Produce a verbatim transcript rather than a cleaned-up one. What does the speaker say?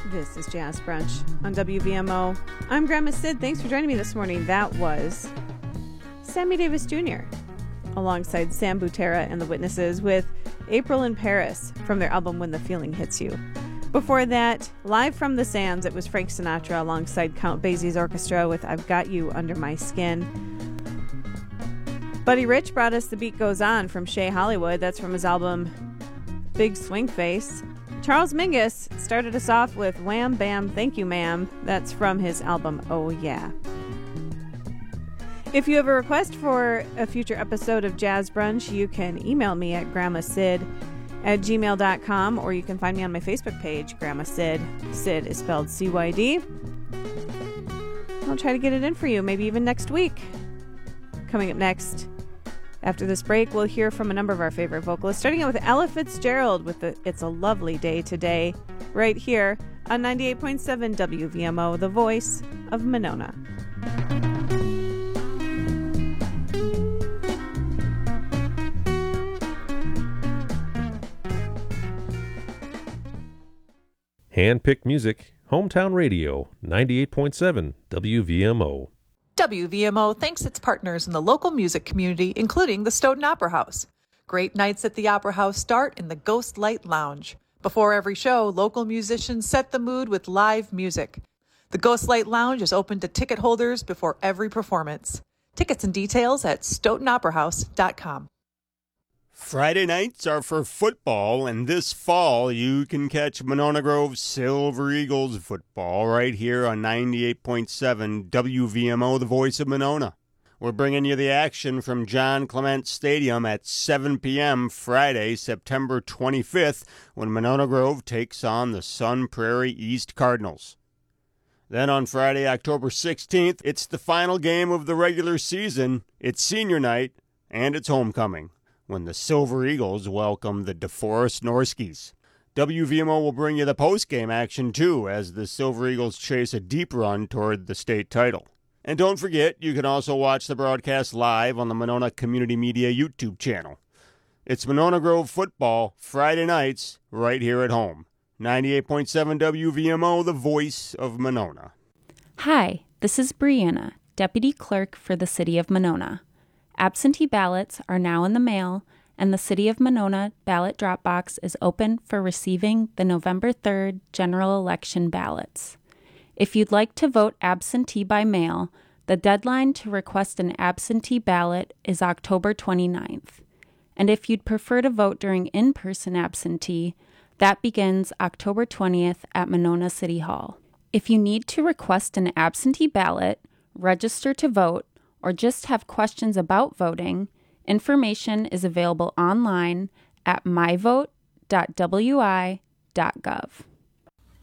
This is Jazz Brunch on W V M O. I'm Grandma Sid. Thanks for joining me this morning. That was Sammy Davis Junior alongside Sam Butera and the Witnesses with April in Paris from their album When the Feeling Hits You. Before that, live from the Sands, it was Frank Sinatra alongside Count Basie's orchestra with I've Got You Under My Skin. Buddy Rich brought us The Beat Goes On from Shea Hollywood. That's from his album Big Swing Face. Charles Mingus started us off with Wham Bam Thank You Ma'am. That's from his album Oh Yeah. If you have a request for a future episode of Jazz Brunch, you can email me at grandmasid at gmail dot com, or you can find me on my Facebook page, Grandma Sid. Sid is spelled C Y D. I'll try to get it in for you, maybe even next week. Coming up next, after this break, we'll hear from a number of our favorite vocalists, starting out with Ella Fitzgerald with the It's a Lovely Day Today, right here on ninety-eight point seven W V M O, the voice of Monona. Handpicked music, Hometown Radio, ninety-eight point seven W V M O. W V M O thanks its partners in the local music community, including the Stoughton Opera House. Great nights at the Opera House start in the Ghost Light Lounge. Before every show, local musicians set the mood with live music. The Ghost Light Lounge is open to ticket holders before every performance. Tickets and details at stoughton opera house dot com. Friday nights are for football, and this fall you can catch Monona Grove Silver Eagles football right here on ninety-eight point seven W V M O, the voice of Monona. We're bringing you the action from John Clement Stadium at seven p.m. Friday, September twenty-fifth, when Monona Grove takes on the Sun Prairie East Cardinals. Then on Friday, October sixteenth, it's the final game of the regular season, it's senior night, and it's homecoming, when the Silver Eagles welcome the DeForest Norskies. W V M O will bring you the post-game action, too, as the Silver Eagles chase a deep run toward the state title. And don't forget, you can also watch the broadcast live on the Monona Community Media YouTube channel. It's Monona Grove football, Friday nights, right here at home. ninety-eight point seven W V M O, the voice of Monona. Hi, this is Brianna, Deputy Clerk for the City of Monona. Absentee ballots are now in the mail, and the City of Monona ballot drop box is open for receiving the November third general election ballots. If you'd like to vote absentee by mail, the deadline to request an absentee ballot is October twenty-ninth. And if you'd prefer to vote during in-person absentee, that begins October twentieth at Monona City Hall. If you need to request an absentee ballot, register to vote, or just have questions about voting, information is available online at my vote dot w i dot gov.